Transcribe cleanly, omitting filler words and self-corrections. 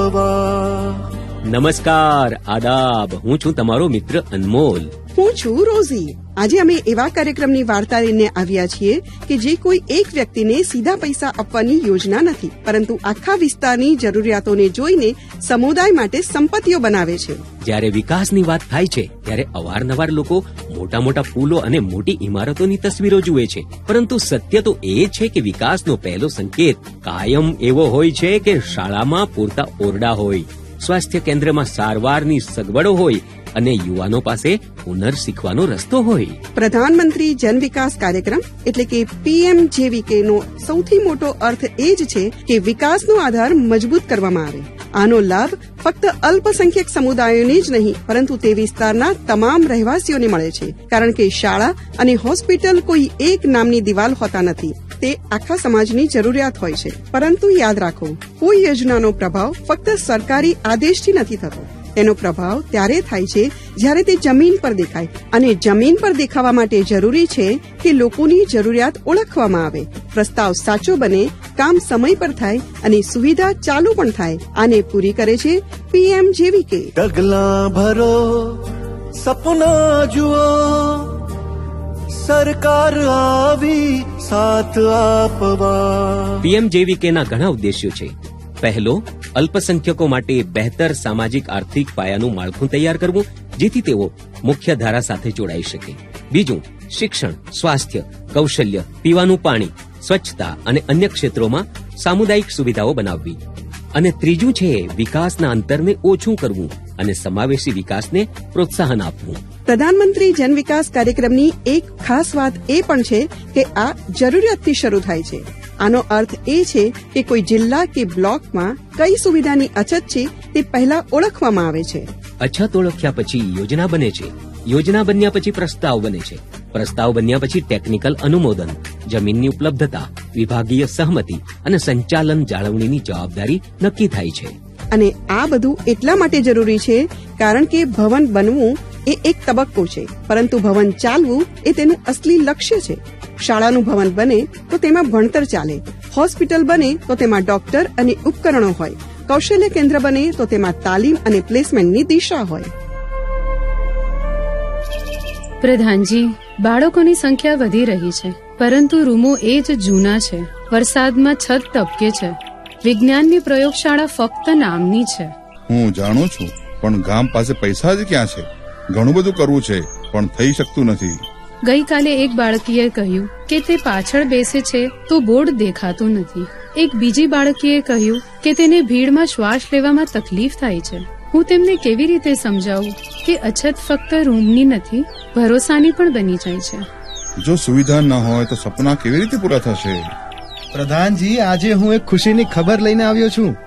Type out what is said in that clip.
આપવા. નમસ્કાર, આદાબ. હું છું તમારો મિત્ર અનમોલ. હું છું રોઝી. આજે અમે એવા કાર્યક્રમની વાર્તા લઈને આવ્યા છીએ કે જે કોઈ એક વ્યક્તિને સીધા પૈસા આપવાની યોજના નથી, પરંતુ આખા વિસ્તારની જરૂરિયાતોને જોઈને સમુદાય માટે સંપત્તિઓ બનાવે છે. જ્યારે વિકાસની વાત થાય છે ત્યારે અવારનવાર લોકો મોટા મોટા પુલો અને મોટી ઇમારતોની તસવીરો જુએ છે, પરંતુ સત્ય તો એ છે કે વિકાસનો પહેલો સંકેત કાયમ એવો હોય છે કે શાળામાં પૂરતા ઓરડા હોય, સ્વાસ્થ્ય કેન્દ્રમાં સારવારની સગવડો હોય અને યુવાનો પાસે હુનર શીખવાનો રસ્તો હોય. પ્રધાનમંત્રી જન વિકાસ કાર્યક્રમ એટલે કે PMJVK નો સૌથી મોટો અર્થ એ જ છે કે વિકાસનો આધાર મજબૂત કરવામાં આવે. આનો લાભ ફક્ત અલ્પસંખ્યક સમુદાયોને જ નહીં, પરંતુ તે વિસ્તારના તમામ રહેવાસીઓને મળે છે, કારણ કે શાળા અને હોસ્પિટલ કોઈ એક નામની દિવાલ હોતા નથી, તે આખા સમાજની જરૂરિયાત હોય છે. પરંતુ યાદ રાખો, કોઈ યોજનાનો પ્રભાવ ફક્ત સરકારી આદેશથી નથી થતો. તેનો પ્રભાવ ત્યારે થાય છે જ્યારે તે જમીન પર દેખાય, અને જમીન પર દેખાવા માટે જરૂરી છે કે લોકોની જરૂરિયાત ઓળખવામાં આવે, પ્રસ્તાવ સાચો બને, કામ સમય પર થાય અને સુવિધા ચાલુ પણ થાય. આને પૂરી કરે છે PMJVK. ડગલા ભરો, સપના જુઓ, સરકાર આવી સાથ આપવા. PMJVK ના ઘણા ઉદ્દેશ્યો છે. પહેલો, અલ્પસંખ્યકો માટે બહેતર સામાજિક આર્થિક પાયાનું માળખું તૈયાર કરવું, જેથી તેઓ મુખ્ય ધારા સાથે જોડાઈ શકે. બીજું, શિક્ષણ, સ્વાસ્થ્ય, કૌશલ્ય, પીવાનું પાણી, સ્વચ્છતા અને અન્ય ક્ષેત્રોમાં સામુદાયિક સુવિધાઓ બનાવવી. અને ત્રીજું છે વિકાસના અંતરને ઓછું કરવું અને સમાવેશી વિકાસને પ્રોત્સાહન આપવું. પ્રધાનમંત્રી જન વિકાસ કાર્યક્રમની એક ખાસ વાત એ પણ છે કે આ જરૂરિયાતથી શરૂ થાય છે. આનો અર્થ એ છે કે કોઈ જિલ્લા કે બ્લોકમાં કઈ સુવિધાની અછત છે તે પહેલા ઓળખવામાં આવે છે. અછત ઓળખ્યા પછી યોજના બને છે, યોજના બન્યા પછી પ્રસ્તાવ બને છે, પ્રસ્તાવ બન્યા પછી ટેકનિકલ અનુમોદન, જમીનની ઉપલબ્ધતા, વિભાગીય સહમતિ અને સંચાલન જાળવણીની જવાબદારી નક્કી થાય છે. અને આ બધું એટલા માટે જરૂરી છે કારણ કે ભવન બનવું એ એક તબક્કો છે, પરંતુ ભવન ચાલવું એ તેનું અસલી લક્ષ્ય છે. શાળાનું ભવન બને તો તેમાં ભણતર ચાલે, હોસ્પિટલ બને તો તેમાં ડોક્ટર અને ઉપકરણો હોય, કૌશલ્ય કેન્દ્ર બને તો તેમાં તાલીમ અને પ્લેસમેન્ટની દિશા હોય. પ્રધાનજી, બાળકોની સંખ્યા વધી રહી છે, પરંતુ રૂમો એ જ જૂના છે. વરસાદમાં છત ટપકે છે. વિજ્ઞાનની પ્રયોગશાળા ફક્ત નામની છે. હું જાણું છું, પણ ગામ પાસે પૈસા જ ક્યાં છે? ઘણું બધું કરવું છે, પણ થઈ શકતું નથી. ગઈકાલે એક બાળકીએ કહ્યું કે તે પાછળ બેસે છે તો બોર્ડ દેખાતું નથી. એક બીજી બાળકીએ કહ્યું કે તેને ભીડમાં શ્વાસ લેવામાં તકલીફ થાય છે. હું તેમને કેવી રીતે સમજાવું કે અછત ફક્ત રૂમની નથી, ભરોસાની પણ બની જાય છે. જો સુવિધા ન હોય તો સપના કેવી રીતે પૂરા થશે? પ્રધાનજી, આજે હું એક ખુશીની ખબર લઈને આવ્યો છું.